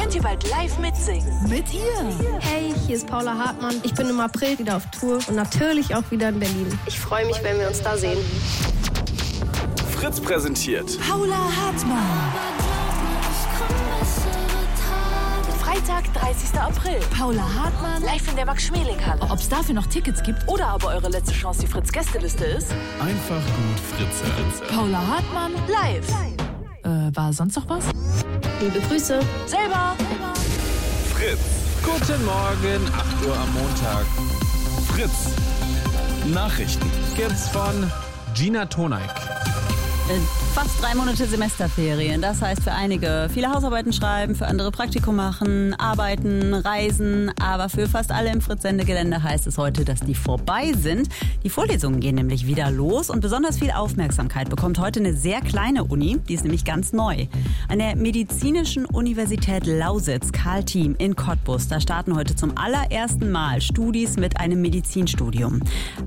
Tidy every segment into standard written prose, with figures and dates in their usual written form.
könnt ihr bald live mitsingen. Mit ihr. Hey, hier ist Paula Hartmann. Ich bin im April wieder auf Tour und natürlich auch wieder in Berlin. Ich freue mich, wenn wir uns da sehen. Fritz präsentiert Paula Hartmann. Freitag, 30. April. Paula Hartmann. Live in der Max-Schmeling-Halle. Ob es dafür noch Tickets gibt? Oder aber eure letzte Chance, die Fritz-Gästeliste ist. einfach gut Fritz. Paula Hartmann. Live. War sonst noch was? Liebe Grüße. Selber. Fritz. Guten Morgen, 8 Uhr am Montag. Fritz. Nachrichten. Gibt's von Gina Toneik. Fast 3 Monate Semesterferien. Das heißt für einige viele Hausarbeiten schreiben, für andere Praktikum machen, arbeiten, reisen. Aber für fast alle im Fritz-Sendegelände heißt es heute, dass die vorbei sind. Die Vorlesungen gehen nämlich wieder los und besonders viel Aufmerksamkeit bekommt heute eine sehr kleine Uni. Die ist nämlich ganz neu. An der Medizinischen Universität Lausitz, Karl-Team in Cottbus. Da starten heute zum allerersten Mal Studis mit einem Medizinstudium.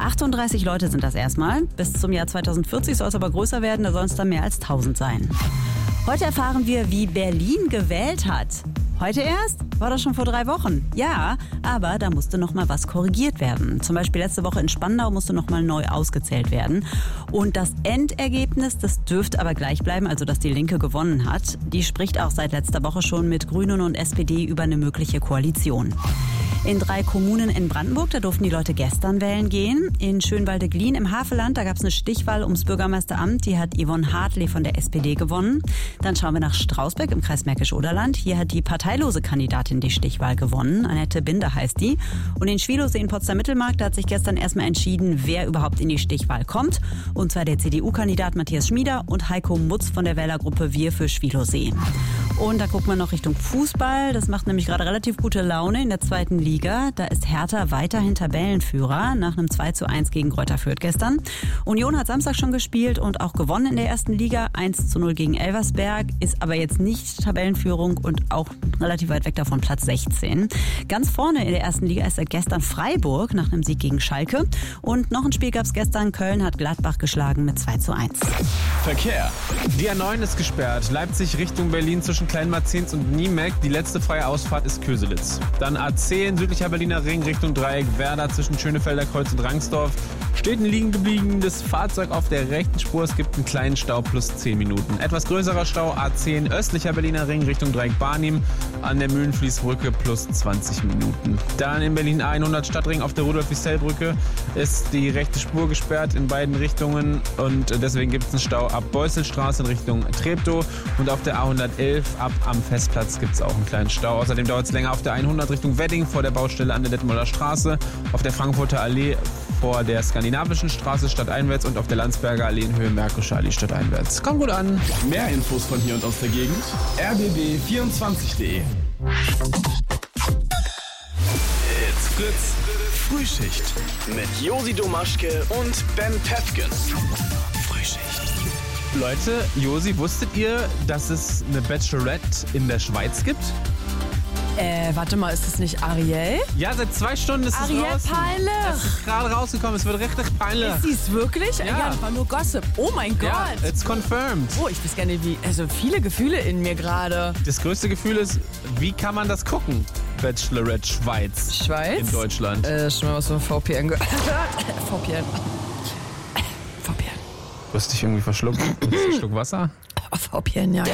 38 Leute sind das erstmal. Bis zum Jahr 2040 soll es aber größer werden. Da sollen es dann mehr als 1000 sein. Heute erfahren wir, wie Berlin gewählt hat. Heute erst? War das schon vor 3 Wochen? Ja, aber da musste noch mal was korrigiert werden. Zum Beispiel letzte Woche in Spandau musste noch mal neu ausgezählt werden. Und das Endergebnis, das dürfte aber gleich bleiben, also dass die Linke gewonnen hat. Die spricht auch seit letzter Woche schon mit Grünen und SPD über eine mögliche Koalition. In 3 Kommunen in Brandenburg, da durften die Leute gestern wählen gehen. In Schönwalde-Glien im Havelland, da gab es eine Stichwahl ums Bürgermeisteramt. Die hat Yvonne Hartley von der SPD gewonnen. Dann schauen wir nach Strausbeck im Kreis Märkisch-Oderland. Hier hat die parteilose Kandidatin die Stichwahl gewonnen. Annette Binder heißt die. Und in Schwielowsee in Potsdam-Mittelmark, da hat sich gestern erstmal entschieden, wer überhaupt in die Stichwahl kommt. Und zwar der CDU-Kandidat Matthias Schmieder und Heiko Mutz von der Wählergruppe Wir für Schwielowsee. Und da gucken wir noch Richtung Fußball. Das macht nämlich gerade relativ gute Laune in der 2. Liga. Da ist Hertha weiterhin Tabellenführer nach einem 2:1 gegen Greuther Fürth gestern. Union hat Samstag schon gespielt und auch gewonnen in der 1. Liga. 1:0 gegen Elversberg, ist aber jetzt nicht Tabellenführung und auch relativ weit weg davon Platz 16. Ganz vorne in der 1. Liga ist seit gestern Freiburg nach einem Sieg gegen Schalke. Und noch ein Spiel gab es gestern. Köln hat Gladbach geschlagen mit 2:1. Verkehr. Die A9 ist gesperrt. Leipzig Richtung Berlin zwischen Kleinmarzens und Niemek. Die letzte freie Ausfahrt ist Köselitz. Dann A10 südlicher Berliner Ring Richtung Dreieck Werder zwischen Schönefelder Kreuz und Rangsdorf. Steht ein liegen gebliebenes Fahrzeug auf der rechten Spur. Es gibt einen kleinen Stau plus 10 Minuten. Etwas größerer Stau A10 östlicher Berliner Ring Richtung Dreieck Barnim an der Mühlenfließbrücke plus 20 Minuten. Dann in Berlin A100 Stadtring auf der Rudolf-Wissell-Brücke ist die rechte Spur gesperrt in beiden Richtungen und deswegen gibt es einen Stau ab Beusselstraße in Richtung Treptow und auf der A111 ab am Festplatz gibt es auch einen kleinen Stau. Außerdem dauert es länger auf der 100 Richtung Wedding vor der Baustelle an der Detmolder Straße, auf der Frankfurter Allee vor der Skandinavischen Straße stadteinwärts und auf der Landsberger Allee in Höhe Märkische Allee stadteinwärts. Kommt gut an. Mehr Infos von hier und aus der Gegend. rbb24.de. It's Fritz. Frühschicht. Mit Josi Domaschke und Ben Pefken. Frühschicht. Leute, Josi, wusstet ihr, dass es eine Bachelorette in der Schweiz gibt? Warte mal, ist das nicht Ariel? Ja, seit 2 Stunden ist es Ariel draußen. peinlich. Es ist gerade rausgekommen, es wird richtig peinlich. Ist sie es wirklich? Ja. Das war nur Gossip. Oh mein Gott. Ja, it's confirmed. Oh, ich weiß gar nicht wie. Also viele Gefühle in mir gerade. Das größte Gefühl ist, wie kann man das gucken? Bachelorette Schweiz. Schweiz? In Deutschland. Schon mal was von VPN gehört. VPN. Du hast dich irgendwie verschluckt. Ein Schluck Wasser? VPN, ja.